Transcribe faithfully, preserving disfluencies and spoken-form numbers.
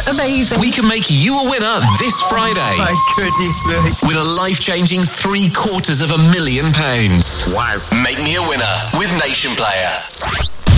That's amazing. We can make you a winner this Friday. My goodness me. Win a life-changing three quarters of a million pounds. Wow. Make me a winner with Nation Player.